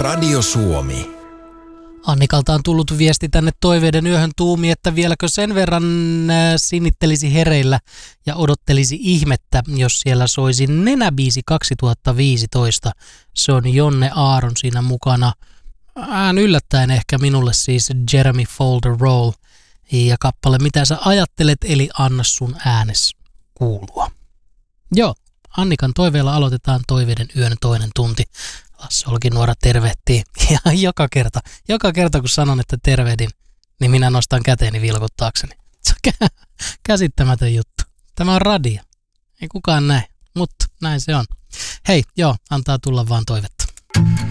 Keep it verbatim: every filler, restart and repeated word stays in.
Radio Suomi. Annikalta on tullut viesti tänne toiveiden yöhön tuumi, että vieläkö sen verran sinnittelisi hereillä ja odottelisi ihmettä, jos siellä soisi Nenäbiisi kaksituhattaviisitoista. Se on Jonne Aaron siinä mukana. Ään yllättäen ehkä minulle siis Jeremy Folder Roll ja kappale Mitä sä ajattelet, eli anna sun äänes kuulua. Joo, Annikan toiveella aloitetaan toiveiden yön toinen tunti. Lasse Olkinuora tervehtii ja joka kerta, joka kerta kun sanon, että tervehdin, niin minä nostan käteeni vilkuttaakseni. Se on käsittämätön juttu. Tämä on radio. Ei kukaan näe, mutta näin se on. Hei, joo, antaa tulla vaan toivetta.